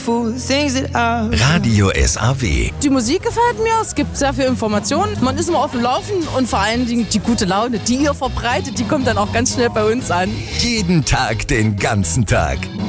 beautiful things that are. Radio SAW. Die Musik gefällt mir, es gibt sehr viel Informationen, man ist immer auf dem Laufen und vor allen Dingen die gute Laune, die ihr verbreitet, die kommt dann auch ganz schnell bei uns an. Jeden Tag, den ganzen Tag.